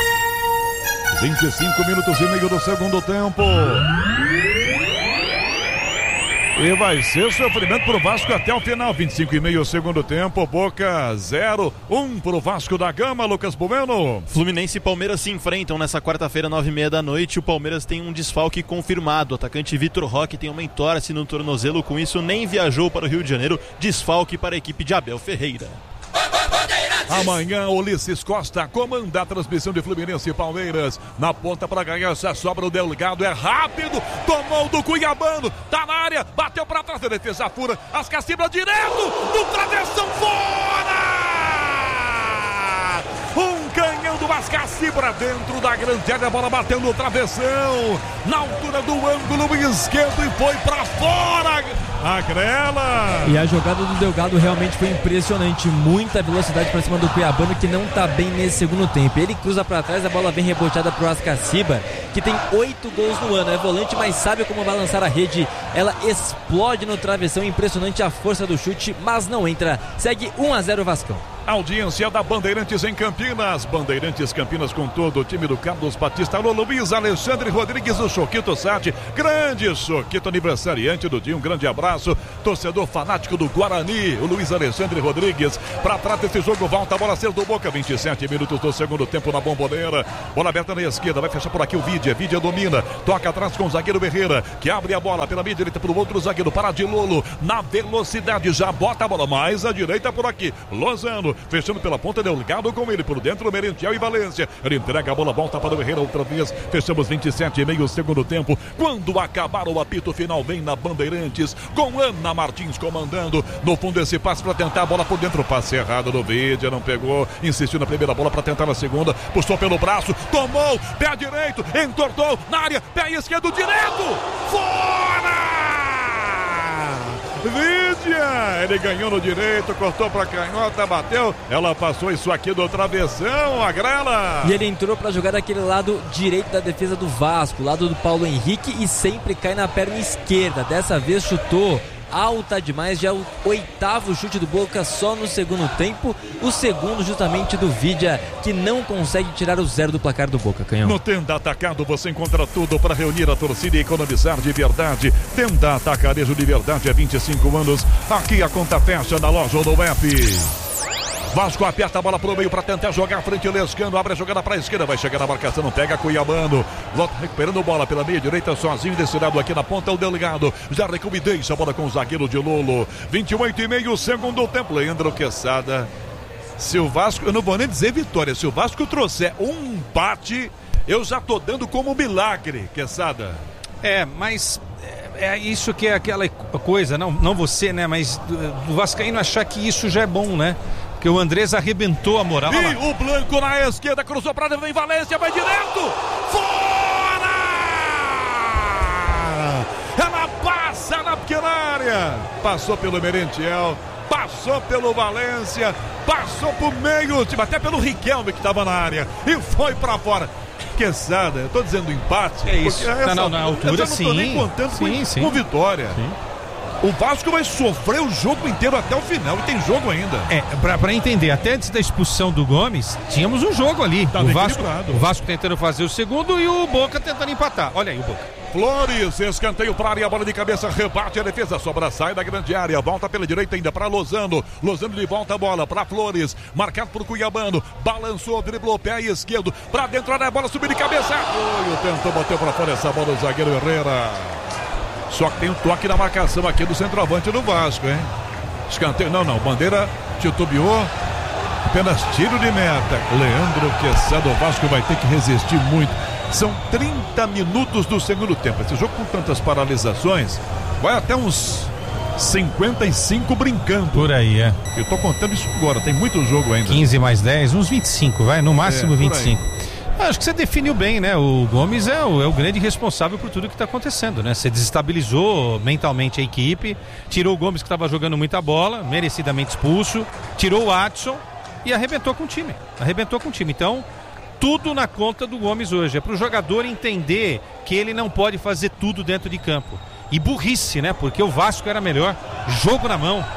25 minutos e meio do segundo tempo. E vai ser sofrimento pro Vasco até o final. 25 e meio segundo tempo. Boca 0-1 pro Vasco da Gama. Lucas Bueno. Fluminense e Palmeiras se enfrentam nessa quarta-feira, 9h30 da noite. O Palmeiras tem um desfalque confirmado. O atacante Vitor Roque tem uma entorse no tornozelo. Com isso, nem viajou para o Rio de Janeiro. Desfalque para a equipe de Abel Ferreira. Amanhã, Ulisses Costa comanda a transmissão de Fluminense e Palmeiras. Na ponta para ganhar essa sobra, o Delgado é rápido, tomou do Cuiabano, tá na área, bateu para trás, a defesa fura, as Cacibras direto, no travessão, fora! Um canhão do Ascacibra dentro da grande área, a bola bateu no travessão, na altura do ângulo esquerdo e foi para fora. Agrela! E a jogada do Delgado realmente foi impressionante. Muita velocidade para cima do Cuiabano, que não tá bem nesse segundo tempo. Ele cruza para trás, a bola vem reboteada pro Ascaciba, que tem 8 gols no ano. É volante, mas sabe como balançar a rede. Ela explode no travessão. Impressionante a força do chute, mas não entra. Segue 1-0 Vascão. Audiência da Bandeirantes em Campinas. Bandeirantes Campinas com todo o time do Carlos Batista. Alô, Luiz Alexandre Rodrigues, o Choquito Sati. Grande Choquito, aniversariante do dia. Um grande abraço. Torcedor fanático do Guarani, o Luiz Alexandre Rodrigues. Pra trás desse jogo, volta a bola ser do Boca. 27 minutos do segundo tempo na Bomboneira. Bola aberta na esquerda, vai fechar por aqui o Vidia. Vidia domina, toca atrás com o zagueiro Ferreira, que abre a bola pela meia direita pro outro zagueiro. Para de Lolo, na velocidade, já bota a bola mais à direita por aqui. Lozano. Fechando pela ponta, Delgado com ele por dentro, Merentiel e Valência. Ele entrega a bola, volta para o Herrera outra vez. Fechamos 27,5 segundo tempo. Quando acabar o apito final, vem na Bandeirantes com Ana Martins comandando. No fundo, esse passe para tentar a bola por dentro. Passe errado no vídeo, não pegou. Insistiu na primeira bola para tentar na segunda. Puxou pelo braço, tomou, pé direito, entortou na área, pé esquerdo direto. Fora! Vidia, ele ganhou no direito, cortou pra canhota, bateu, ela passou isso aqui do travessão, Agrela. E ele entrou pra jogar daquele lado direito da defesa do Vasco, lado do Paulo Henrique, e sempre cai na perna esquerda. Dessa vez chutou alta demais, já é o 8º chute do Boca só no segundo tempo, o segundo justamente do Vidia, que não consegue tirar o 0 do placar do Boca, Canhão. No Tenda Atacado você encontra tudo para reunir a torcida e economizar de verdade. Tenda Atacarejo de verdade há 25 anos, aqui a conta fecha na loja do F. Vasco aperta a bola pro meio para tentar jogar frente, Lescano abre a jogada para a esquerda, vai chegar na marcação, não pega Cuiabano, Lota recuperando bola pela meia direita, sozinho desse lado aqui na ponta, o Delgado já recua e deixa a bola com o zagueiro de Lolo. 28,5 segundo tempo, Leandro Quesada. Se o Vasco, eu não vou nem dizer vitória, se o Vasco trouxer um empate, eu já tô dando como milagre, Quesada. Mas é isso que é aquela coisa, não você, né, mas do vascaíno achar que isso já é bom, né? Porque o Andrés arrebentou a moral. E o Blanco na esquerda, cruzou pra dentro, vem Valência, vai direto! Fora! Ela passa na pequena área. Passou pelo Merentiel, passou pelo Valência, passou pro meio, até pelo Riquelme que estava na área. E foi pra fora. Quesada, eu tô dizendo empate. É isso, tá na altura, sim. Eu não tô nem contando com vitória. Sim. O Vasco vai sofrer o jogo inteiro até o final e tem jogo ainda. Pra entender, até antes da expulsão do Gomes, tínhamos um jogo ali. Tá o Vasco tentando fazer o segundo e o Boca tentando empatar. Olha aí o Boca. Flores, escanteio para a área, bola de cabeça, rebate a defesa, sobra, sai da grande área, volta pela direita ainda para Lozano. Lozano de volta a bola para Flores, marcado por Cuiabano, balançou, driblou, pé esquerdo, para dentro da bola, subiu de cabeça. Tentou, bateu para fora essa bola, o zagueiro Herrera. Só que tem um toque na marcação aqui do centroavante do Vasco, hein? Escanteio, não, bandeira titubeou, apenas tiro de meta. Leandro Quesada, o Vasco vai ter que resistir muito. São 30 minutos do segundo tempo. Esse jogo com tantas paralisações vai até uns 55 brincando. Por aí, Eu tô contando isso agora, tem muito jogo ainda. 15 mais 10, uns 25, vai, no máximo 25. Acho que você definiu bem, né? O Gomes é o grande responsável por tudo que está acontecendo, né? Você desestabilizou mentalmente a equipe, tirou o Gomes que estava jogando muita bola, merecidamente expulso, tirou o Adson e arrebentou com o time. Então, tudo na conta do Gomes hoje. É para o jogador entender que ele não pode fazer tudo dentro de campo. E burrice, né? Porque o Vasco era melhor. Jogo na mão.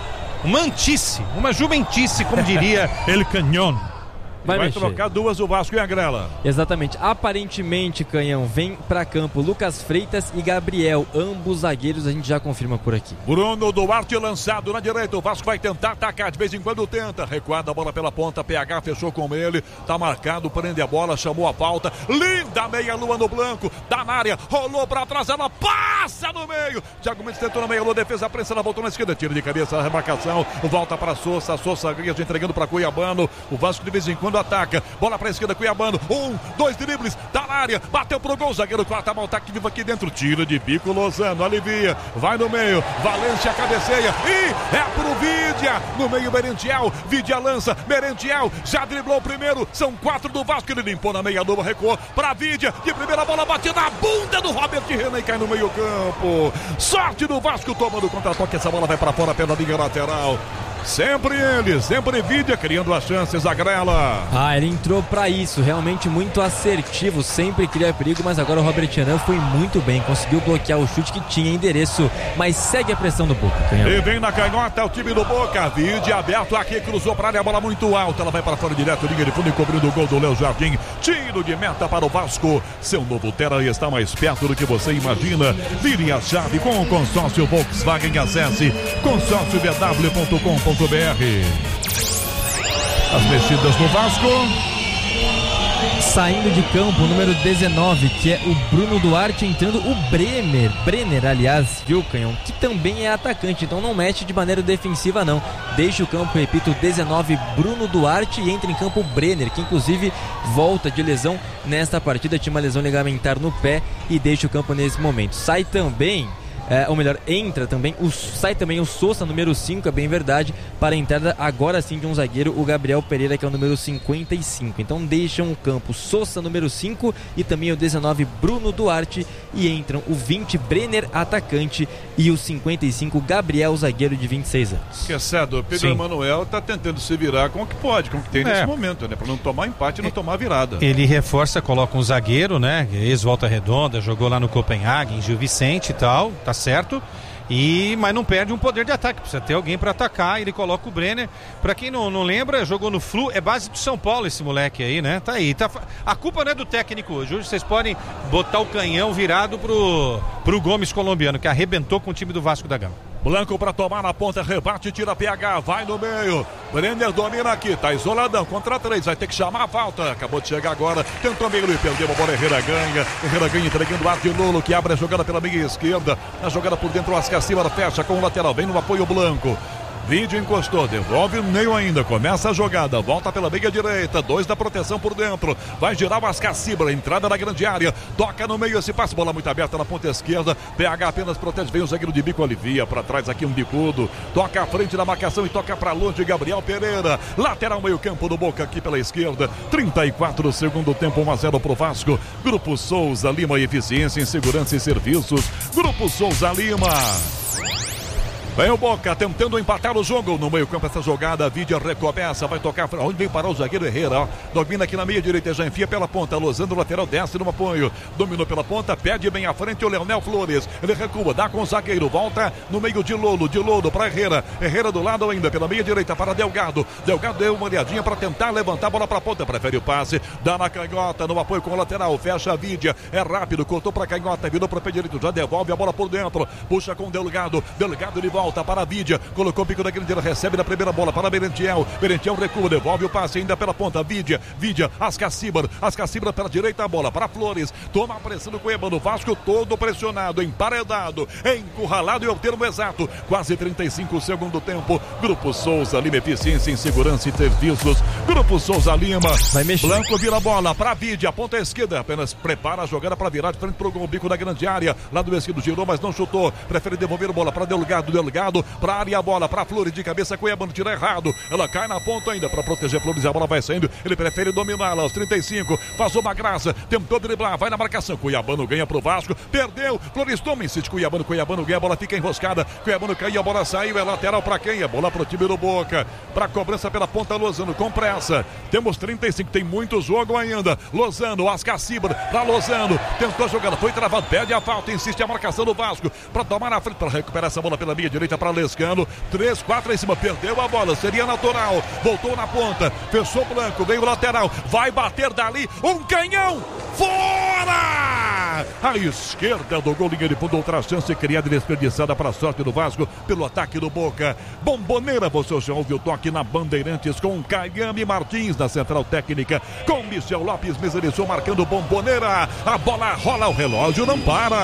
Uma juventice, como diria El Canhão. Vai trocar duas o Vasco e a Agrela. Exatamente. Aparentemente, Canhão, vem pra campo Lucas Freitas e Gabriel, ambos zagueiros, a gente já confirma por aqui. Bruno Duarte lançado na direita, o Vasco vai tentar atacar, de vez em quando tenta, recuada a bola pela ponta, PH fechou com ele, tá marcado, prende a bola, chamou a falta, linda meia-lua no Blanco, da área, rolou pra trás, ela passa no meio, Thiago Mendes tentou na meia-lua, defesa, prensa, ela voltou na esquerda, tiro de cabeça, remarcação, volta pra Sousa, Sousa entregando pra Cuiabano, o Vasco de vez em quando Cuiabano ataca, bola pra esquerda, Cuiabano, 2 dribles, tá na área, bateu pro gol, zagueiro corta a mão, tá vivo aqui dentro, tira de bico, Lozano, alivia, vai no meio, Valência cabeceia, e é pro Vidia, no meio Merentiel, Vidia lança, Merentiel, já driblou o primeiro, são 4 do Vasco, ele limpou na meia lua, recuou pra Vidia, de primeira bola, bateu na bunda do Robert Renan e cai no meio campo, sorte do Vasco, tomando contra-toque, essa bola vai pra fora pela linha lateral. Sempre ele, sempre Vidia criando as chances, Agrela. Ele entrou pra isso, realmente muito assertivo, sempre cria perigo, mas agora o Robert Renan foi muito bem, conseguiu bloquear o chute que tinha endereço, mas segue a pressão do Boca. E vem na canhota o time do Boca, Vidia aberto aqui, cruzou pra área, a bola muito alta, ela vai para fora direto, linha de fundo, encobrindo o gol do Léo Jardim, tiro de meta para o Vasco, seu novo Terra está mais perto do que você imagina, vire a chave com o consórcio Volkswagen, acesse consórciobw.com.br. As mexidas do Vasco. Saindo de campo, o número 19, que é o Bruno Duarte, entrando o Brenner, aliás, viu, Canhão, que também é atacante, então não mexe de maneira defensiva não, deixa o campo, repito, 19, Bruno Duarte, e entra em campo o Brenner, que inclusive volta de lesão nesta partida, tinha uma lesão ligamentar no pé e deixa o campo nesse momento. Sai também, sai também o Sousa, número 5, é bem verdade, para a entrada agora sim de um zagueiro, o Gabriel Pereira, que é o número 55. Então deixam o campo Sousa, número 5, e também o 19, Bruno Duarte, e entram o 20, Brenner, atacante, e o 55, Gabriel, zagueiro de 26 anos. Que é cedo, Pedro Emanuel está tentando se virar com o que pode, com o que tem nesse momento, né? Para não tomar empate e não tomar virada. Ele reforça, coloca um zagueiro, né? Ex-Volta Redonda, jogou lá no Copenhague, em Gil Vicente e tal, tá certo, mas não perde um poder de ataque, precisa ter alguém para atacar, ele coloca o Brenner, para quem não lembra, jogou no Flu, é base do São Paulo esse moleque aí, né, tá aí, a culpa não é do técnico hoje, vocês podem botar o canhão virado pro Gomes colombiano, que arrebentou com o time do Vasco da Gama. Blanco para tomar na ponta, rebate, tira PH, vai no meio, Brenner domina aqui, tá isoladão, contra 3, vai ter que chamar a falta, acabou de chegar agora, tentou meio e perdeu a bola, Herrera ganha entregando o ar de Lolo, que abre a jogada pela meia esquerda, a jogada por dentro, Ascacíbar fecha com o lateral, vem no apoio Blanco. Vídeo encostou, devolve o meio ainda, começa a jogada, volta pela meia direita, 2 da proteção por dentro, vai girar o Ascacíbar, entrada na grande área, toca no meio esse passe, bola muito aberta na ponta esquerda, PH apenas protege, vem o zagueiro de bico, alivia para trás aqui um bicudo, toca à frente da marcação e toca para longe, Gabriel Pereira, lateral meio campo do Boca aqui pela esquerda, 34 segundo tempo, 1-0 pro Vasco, Grupo Souza Lima, eficiência em segurança e serviços, Grupo Souza Lima. Vem o Boca tentando empatar o jogo no meio campo, essa jogada, Vidia recomeça, vai tocar, onde vem parar o zagueiro Herrera, ó, domina aqui na meia direita, já enfia pela ponta, Lozano, lateral, desce no apoio, dominou pela ponta, pede bem à frente o Leonel Flores, ele recua, dá com o zagueiro, volta no meio de Lolo para Herrera do lado ainda, pela meia direita para Delgado deu uma olhadinha para tentar levantar a bola para a ponta, prefere o passe, dá na canhota, no apoio com o lateral, fecha a Vidia, é rápido, cortou para a canhota, virou para o pé direito, já devolve a bola por dentro, puxa com o Delgado ele volta para a Vidia, colocou o bico da grande, recebe na primeira bola para Merentiel recua, devolve o passe ainda pela ponta, Vidia, Ascacíbar pela direita, a bola para Flores, toma a pressão do Cuiabano, Vasco todo pressionado, emparedado, encurralado e o termo exato, quase 35 segundo tempo, Grupo Souza Lima, eficiência em segurança e serviços, Grupo Souza Lima, vai mexer. Blanco vira a bola para Vidia, ponta esquerda, apenas prepara a jogada para virar de frente pro gol, bico da grande área, lado esquerdo girou, mas não chutou, prefere devolver a bola para Delgado, para área, a bola para Flores de cabeça, Cuiabano tira errado, ela cai na ponta ainda para proteger Flores, a bola vai saindo, ele prefere dominá-la aos 35, faz uma graça, tentou driblar, vai na marcação, Cuiabano ganha pro Vasco, perdeu, Flores toma insiste, Cuiabano ganha, a bola fica enroscada, Cuiabano caiu, a bola saiu, é lateral para quem? É bola pro time do Boca, para cobrança pela ponta, Lozano com pressa, temos 35, tem muito jogo ainda, Lozano, Ascacíbar para Lozano, tentou a jogada, foi travado, pede a falta, insiste a marcação do Vasco, para tomar na frente, para recuperar essa bola pela meia direita para Lescano, 3-4 em cima, perdeu a bola, seria natural, voltou na ponta, fechou Blanco, veio o lateral, vai bater dali, um canhão, fora! A esquerda do gol, linha de fundo, outra chance criada e desperdiçada para a sorte do Vasco, pelo ataque do Boca, Bomboneira, você já ouviu o toque na Bandeirantes com Caiame Martins na central técnica, com Michel Lopes, Meserissou marcando Bomboneira, a bola rola, o relógio não para.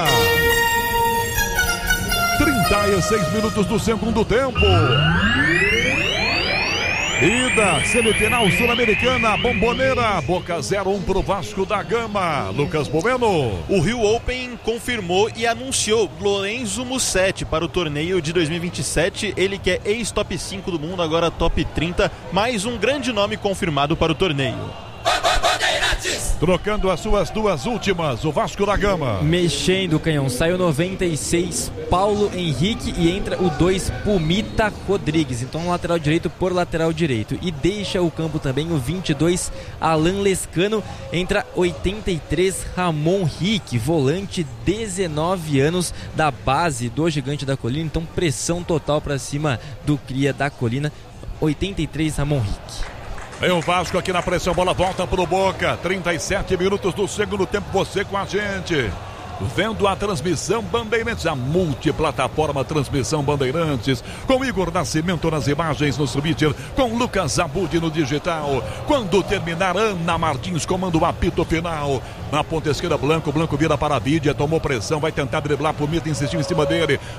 36 minutos do segundo tempo. Ida, semifinal sul-americana, Bomboneira, Boca 0-1 pro Vasco da Gama. Lucas Bomeno. O Rio Open confirmou e anunciou Lorenzo Musetti para o torneio de 2027. Ele que é ex-top 5 do mundo, agora top 30. Mais um grande nome confirmado para o torneio. Trocando as suas duas últimas, o Vasco da Gama. Mexendo o canhão, saiu 96 Paulo Henrique e entra o 2 Pumita Rodrigues. Então lateral direito por lateral direito. E deixa o campo também o 22 Alan Lescano. Entra 83 Ramon Rick, volante, 19 anos, da base do Gigante da Colina. Então pressão total para cima do Cria da Colina. 83 Ramon Rick. Vem o Vasco aqui na pressão, bola volta pro Boca. 37 minutos do segundo tempo, você com a gente. Vendo a transmissão Bandeirantes, a multiplataforma transmissão Bandeirantes, com Igor Nascimento nas imagens no Subiter, com Lucas Abud no digital. Quando terminar, Ana Martins comanda o apito final. Na ponta esquerda, Blanco vira para a Vidia, tomou pressão, vai tentar driblar, Pumita insistiu em cima dele.